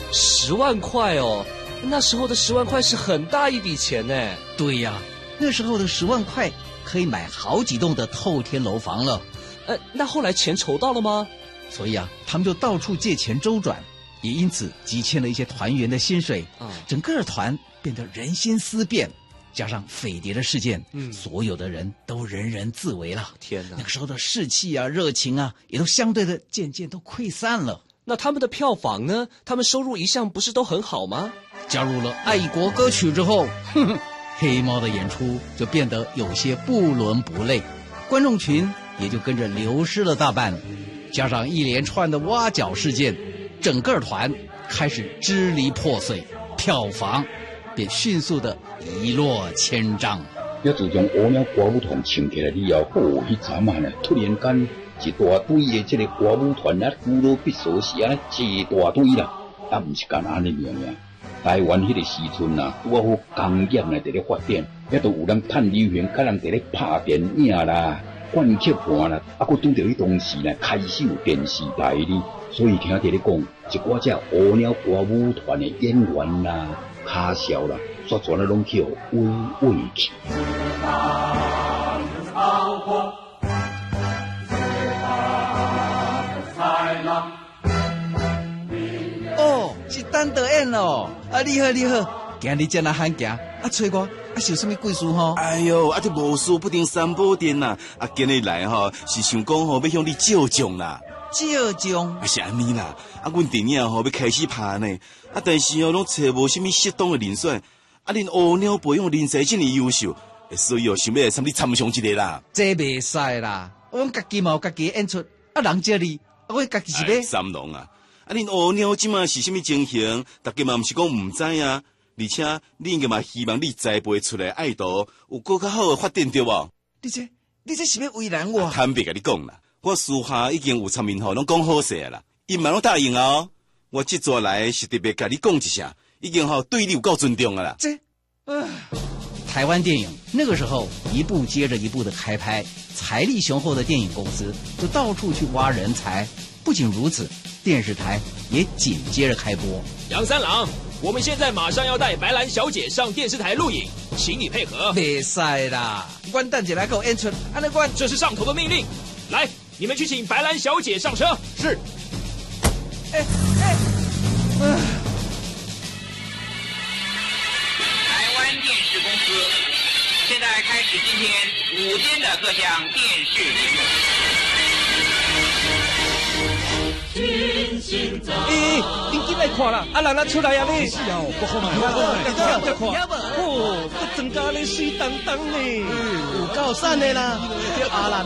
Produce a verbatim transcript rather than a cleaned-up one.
十万块哦，那时候的十万块是很大一笔钱呢。 对呀，那时候的十万块可以买好几栋的透天楼房了。 呃，那后来钱筹到了吗？ 所以啊，他们就到处借钱周转，也因此积欠了一些团员的薪水。啊，整个团变得人心思变，加上匪谍的事件，嗯，所有的人都人人自危了。 天哪， 那个时候的士气啊、热情啊，也都相对的渐渐都溃散了。 那他们的票房呢？他们收入一向不是都很好吗？ 加入了爱国歌曲之后，哼哼，黑猫的演出就变得有些不伦不类，观众群也就跟着流失了大半。加上一连串的挖角事件，整个团开始支离破碎，票房便迅速的一落千丈。 要自从乌鸟歌舞团请起来以后，哦，迄阵啊呢，突然间一大堆的这个歌舞团啊，孤老必索是啊，一大堆啦，啊，唔是干安尼样呀。台湾迄个时阵啊，拄好工业呢在咧发展，也都有人趁流行，甲人在咧拍电影啦。灌气盘啦，啊，佮拄着迄当时呢，开始有电视台哩，所以听伫咧讲，一寡只乌鸟歌舞团的演员啦、卡笑啦，煞全啊拢去互威威去。 哦，是单德演哦，啊，你好你好，今日才来喊行，啊，找我。啊，是有什么贵事吼？ 哎呦，啊，这无事不定三宝殿呐！啊，今日来吼是想讲吼要向你借奖啦。 借奖？ 是安尼啦！啊，阮电影吼要开始拍呢，啊，但是哦，拢找无什么适当的人选。啊，恁乌鸟培养人才这么优秀，所以哦，想要来参你参详一个啦。 这袂使啦，我们家己嘛有家己演出，啊，人借你，啊，我家己是要。 三郎啊，啊，恁乌鸟即马是什么情形？大家嘛毋是讲毋知啊。而且，你应该嘛希望你栽培出来爱豆有更较好的发展，对无？ 你这，你这是要为难我？ 啊、坦白甲你讲啦，我私下已经有参面吼，拢讲好势啦，因嘛拢答应哦。我这次来是特别甲你讲一下，已经吼对你有够尊重了啦。 这，呃，台湾电影那个时候一部接着一部的开拍，财力雄厚的电影公司就到处去挖人才。不仅如此，电视台也紧接着开播。 杨三郎。我们现在马上要带白兰小姐上电视台录影，请你配合。 袂使啦，阮等下来给我演出，安尼阮这是上头的命令。来，你们去请白兰小姐上车。 是。 哎哎，呃， 台湾电视公司现在开始今天午间的各项电视节目。 咦，你进来看啦！啊，人咱出来啊你！ 是啊，不好嘛， 看看看，哦，这增加咧水当当呢， 有够闪的啦，叫阿兰。